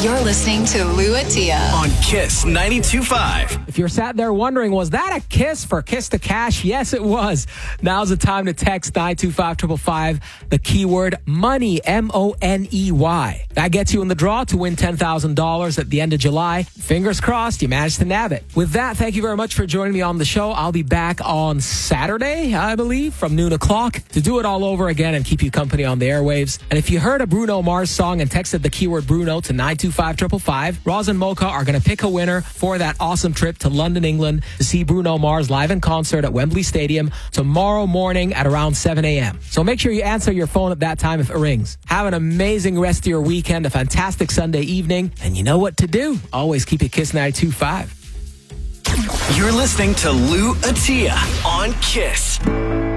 You're listening to Lou Atia on Kiss 92.5. If you're sat there wondering, was that a kiss for Kiss to Cash? Yes, it was. Now's the time to text 925-555, the keyword money, MONEY. That gets you in the draw to win $10,000 at the end of July. Fingers crossed you managed to nab it. With that, thank you very much for joining me on the show. I'll be back on Saturday, I believe, from noon o'clock to do it all over again and keep you company on the airwaves. And if you heard a Bruno Mars song and texted the keyword Bruno to 925-555, Roz and Mocha are going to pick a winner for that awesome trip to London, England to see Bruno Mars live in concert at Wembley Stadium tomorrow morning at around 7 a.m. So make sure you answer your phone at that time if it rings. Have an amazing rest of your weekend, a fantastic Sunday evening, and you know what to do. Always keep it Kiss 92.5. You're listening to Lou Atia on Kiss.